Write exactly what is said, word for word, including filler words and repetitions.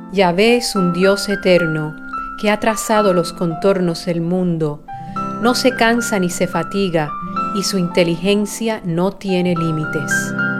Yahvé es un Dios eterno que ha trazado los contornos del mundo. No se cansa ni se fatiga y su inteligencia no tiene límites.